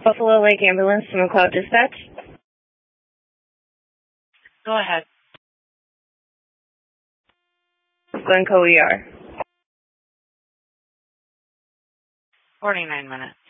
Buffalo Lake Ambulance to McLeod Dispatch. Go ahead. Glencoe ER. 49 minutes.